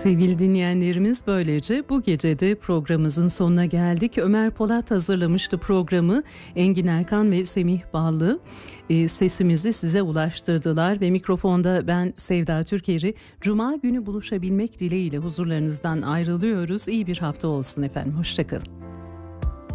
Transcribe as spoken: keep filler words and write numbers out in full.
Sevgili dinleyenlerimiz, böylece bu gece de programımızın sonuna geldik. Ömer Polat hazırlamıştı programı. Engin Erkan ve Semih Ballı e, sesimizi size ulaştırdılar ve mikrofonda ben Sevda Türker'i Cuma günü buluşabilmek dileğiyle huzurlarınızdan ayrılıyoruz. İyi bir hafta olsun efendim. Hoşçakalın.